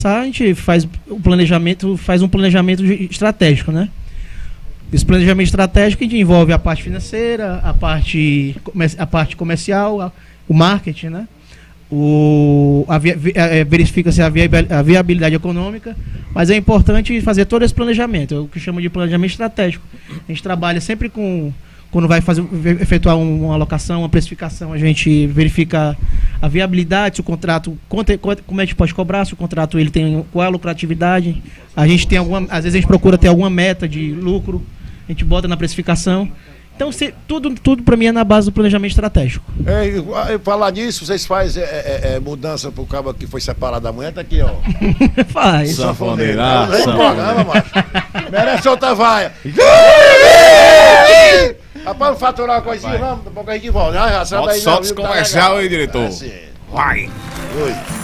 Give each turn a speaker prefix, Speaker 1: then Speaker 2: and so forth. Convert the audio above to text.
Speaker 1: A gente faz um planejamento estratégico, né? Esse planejamento estratégico envolve a parte financeira, a parte comercial, o marketing, né? Verifica-se a viabilidade econômica, mas é importante fazer todo esse planejamento, é o que chama de planejamento estratégico. A gente trabalha sempre quando vai efetuar uma alocação, uma precificação, a gente verifica a viabilidade, se o contrato, como é que pode cobrar, se o contrato ele tem qual é a lucratividade. A gente tem às vezes a gente procura ter alguma meta de lucro, a gente bota na precificação. Então, tudo para mim é na base do planejamento estratégico.
Speaker 2: Falar nisso, vocês fazem mudança pro cabo que foi separado da mulher? Tá aqui, ó.
Speaker 1: Faz.
Speaker 2: Sanfoneira. Merece outra vaia. Rapaz, vamos faturar uma coisinha, vamos, daqui a pouco a gente volta.
Speaker 3: Solta esse comercial aí, diretor.
Speaker 2: Vai. Oi.